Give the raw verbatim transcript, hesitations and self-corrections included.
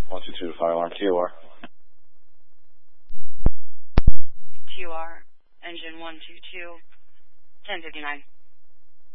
one two two fire alarm, T O R. T O R, engine one two two, ten fifty-nine.